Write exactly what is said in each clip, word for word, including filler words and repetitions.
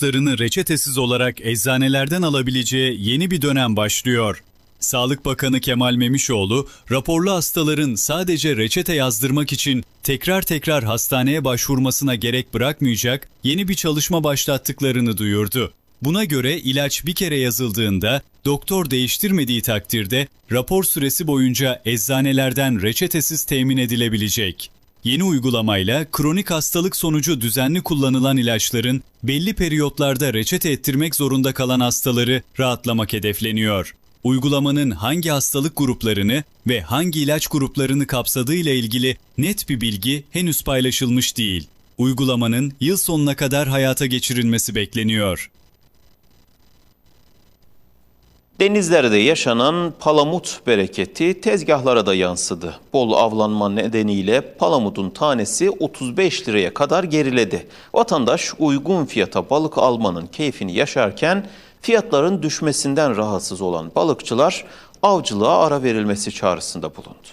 ilaçlarını reçetesiz olarak eczanelerden alabileceği yeni bir dönem başlıyor. Sağlık Bakanı Kemal Memişoğlu, raporlu hastaların sadece reçete yazdırmak için tekrar tekrar hastaneye başvurmasına gerek bırakmayacak yeni bir çalışma başlattıklarını duyurdu. Buna göre ilaç bir kere yazıldığında doktor değiştirmediği takdirde rapor süresi boyunca eczanelerden reçetesiz temin edilebilecek. Yeni uygulamayla kronik hastalık sonucu düzenli kullanılan ilaçların belli periyotlarda reçete ettirmek zorunda kalan hastaları rahatlamak hedefleniyor. Uygulamanın hangi hastalık gruplarını ve hangi ilaç gruplarını kapsadığı ile ilgili net bir bilgi henüz paylaşılmış değil. Uygulamanın yıl sonuna kadar hayata geçirilmesi bekleniyor. Denizlerde yaşanan palamut bereketi tezgahlara da yansıdı. Bol avlanma nedeniyle palamutun tanesi otuz beş liraya kadar geriledi. Vatandaş uygun fiyata balık almanın keyfini yaşarken fiyatların düşmesinden rahatsız olan balıkçılar avcılığa ara verilmesi çağrısında bulundu.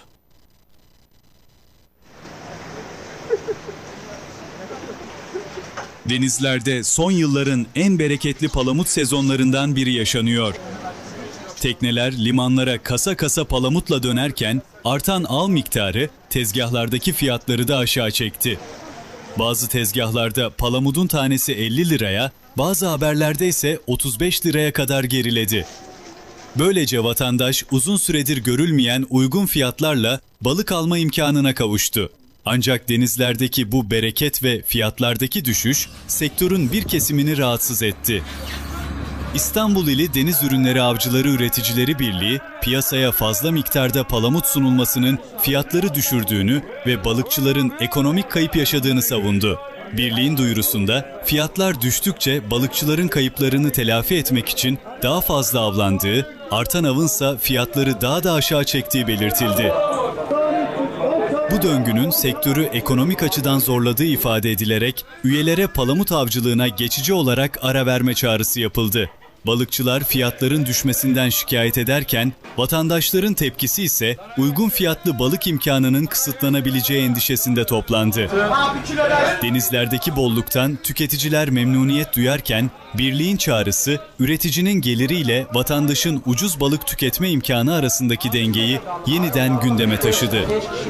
Denizlerde son yılların en bereketli palamut sezonlarından biri yaşanıyor. Tekneler limanlara kasa kasa palamutla dönerken artan av miktarı tezgahlardaki fiyatları da aşağı çekti. Bazı tezgahlarda palamudun tanesi elli liraya, bazı haberlerde ise otuz beş liraya kadar geriledi. Böylece vatandaş uzun süredir görülmeyen uygun fiyatlarla balık alma imkanına kavuştu. Ancak denizlerdeki bu bereket ve fiyatlardaki düşüş sektörün bir kesimini rahatsız etti. İstanbul İli Deniz Ürünleri Avcıları Üreticileri Birliği, piyasaya fazla miktarda palamut sunulmasının fiyatları düşürdüğünü ve balıkçıların ekonomik kayıp yaşadığını savundu. Birliğin duyurusunda fiyatlar düştükçe balıkçıların kayıplarını telafi etmek için daha fazla avlandığı, artan avınsa fiyatları daha da aşağı çektiği belirtildi. Bu döngünün sektörü ekonomik açıdan zorladığı ifade edilerek üyelere palamut avcılığına geçici olarak ara verme çağrısı yapıldı. Balıkçılar fiyatların düşmesinden şikayet ederken vatandaşların tepkisi ise uygun fiyatlı balık imkanının kısıtlanabileceği endişesinde toplandı. Denizlerdeki bolluktan tüketiciler memnuniyet duyarken birliğin çağrısı üreticinin geliriyle vatandaşın ucuz balık tüketme imkanı arasındaki dengeyi yeniden gündeme taşıdı.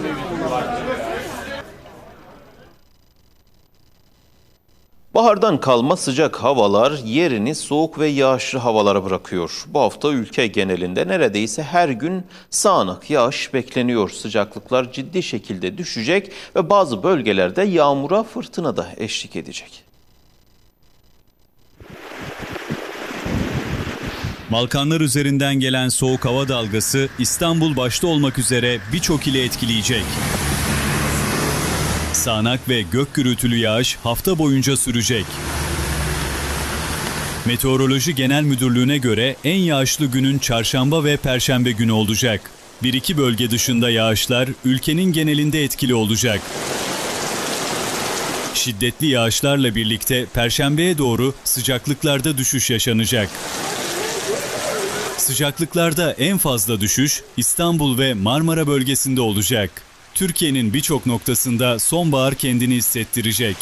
Bahardan kalma sıcak havalar yerini soğuk ve yağışlı havalara bırakıyor. Bu hafta ülke genelinde neredeyse her gün sağanak yağış bekleniyor. Sıcaklıklar ciddi şekilde düşecek ve bazı bölgelerde yağmura, fırtına da eşlik edecek. Balkanlar üzerinden gelen soğuk hava dalgası İstanbul başta olmak üzere birçok ili etkileyecek. Sağanak ve gök gürültülü yağış hafta boyunca sürecek. Meteoroloji Genel Müdürlüğü'ne göre en yağışlı günün çarşamba ve perşembe günü olacak. Bir iki bölge dışında yağışlar ülkenin genelinde etkili olacak. Şiddetli yağışlarla birlikte perşembeye doğru sıcaklıklarda düşüş yaşanacak. Sıcaklıklarda en fazla düşüş İstanbul ve Marmara bölgesinde olacak. Türkiye'nin birçok noktasında sonbahar kendini hissettirecek.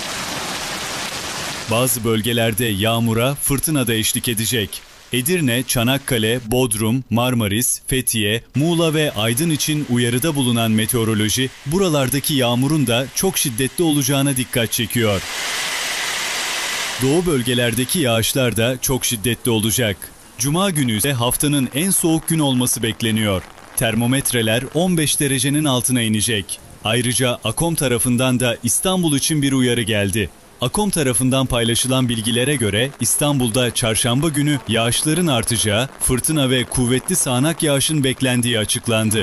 Bazı bölgelerde yağmura, fırtına da eşlik edecek. Edirne, Çanakkale, Bodrum, Marmaris, Fethiye, Muğla ve Aydın için uyarıda bulunan meteoroloji, buralardaki yağmurun da çok şiddetli olacağına dikkat çekiyor. Doğu bölgelerdeki yağışlar da çok şiddetli olacak. Cuma günü ise haftanın en soğuk gün olması bekleniyor. Termometreler on beş derecenin altına inecek. Ayrıca AKOM tarafından da İstanbul için bir uyarı geldi. AKOM tarafından paylaşılan bilgilere göre İstanbul'da çarşamba günü yağışların artacağı, fırtına ve kuvvetli sağanak yağışın beklendiği açıklandı.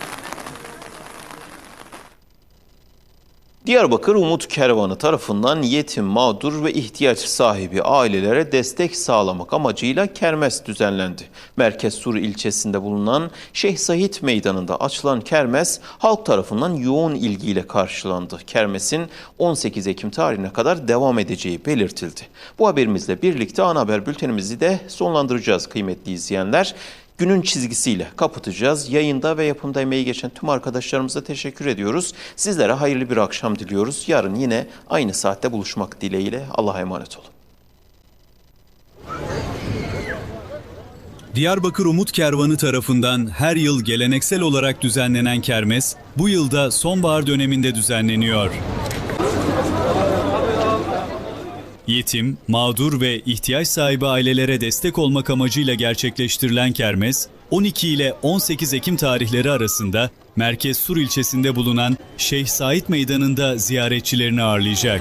Diyarbakır Umut Kervanı tarafından yetim, mağdur ve ihtiyaç sahibi ailelere destek sağlamak amacıyla kermes düzenlendi. Merkez Sur ilçesinde bulunan Şeyh Said Meydanı'nda açılan kermes halk tarafından yoğun ilgiyle karşılandı. Kermesin on sekiz Ekim tarihine kadar devam edeceği belirtildi. Bu haberimizle birlikte ana haber bültenimizi de sonlandıracağız kıymetli izleyenler. Günün çizgisiyle kapatacağız. Yayında ve yapımda emeği geçen tüm arkadaşlarımıza teşekkür ediyoruz. Sizlere hayırlı bir akşam diliyoruz. Yarın yine aynı saatte buluşmak dileğiyle. Allah'a emanet olun. Diyarbakır Umut Kervanı tarafından her yıl geleneksel olarak düzenlenen kermes, bu yılda sonbahar döneminde düzenleniyor. Yetim, mağdur ve ihtiyaç sahibi ailelere destek olmak amacıyla gerçekleştirilen kermes, on iki ile on sekiz Ekim tarihleri arasında Merkez Sur ilçesinde bulunan Şeyh Said Meydanı'nda ziyaretçilerini ağırlayacak.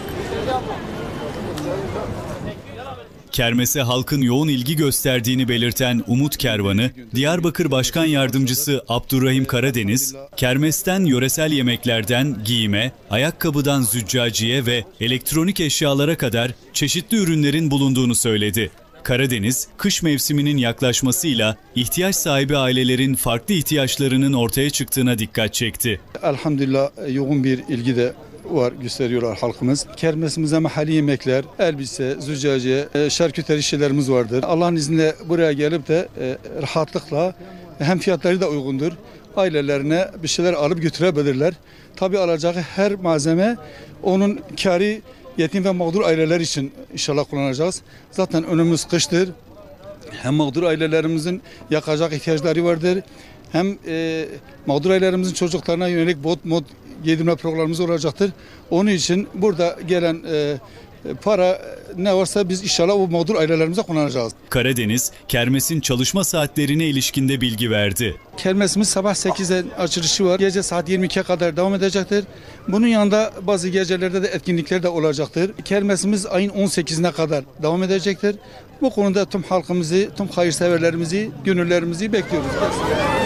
Kermese halkın yoğun ilgi gösterdiğini belirten Umut Kervanı, Diyarbakır Başkan Yardımcısı Abdurrahim Karadeniz, kermesten yöresel yemeklerden giyime, ayakkabıdan züccaciye ve elektronik eşyalara kadar çeşitli ürünlerin bulunduğunu söyledi. Karadeniz, kış mevsiminin yaklaşmasıyla ihtiyaç sahibi ailelerin farklı ihtiyaçlarının ortaya çıktığına dikkat çekti. Elhamdülillah yoğun bir ilgi de var, gösteriyorlar halkımız. Kermesimize mahalli yemekler, elbise, züccaciye, şarküteri şeylerimiz vardır. Allah'ın izniyle buraya gelip de rahatlıkla, hem fiyatları da uygundur, ailelerine bir şeyler alıp götürebilirler. Tabii alacağı her malzeme onun kârı yetim ve mağdur aileler için inşallah kullanacağız. Zaten önümüz kıştır. Hem mağdur ailelerimizin yakacak ihtiyaçları vardır. Hem e, mağdur ailelerimizin çocuklarına yönelik bot mod giydirme programımız olacaktır. Onun için burada gelen e, para ne varsa biz inşallah o mağdur ailelerimize kullanacağız. Karadeniz, kermesin çalışma saatlerine ilişkinde bilgi verdi. Kermesimiz sabah sekizde açılışı var. Gece saat yirmi ikiye kadar devam edecektir. Bunun yanında bazı gecelerde de etkinlikler de olacaktır. Kermesimiz ayın on sekizine kadar devam edecektir. Bu konuda tüm halkımızı, tüm hayırseverlerimizi, gönüllerimizi bekliyoruz.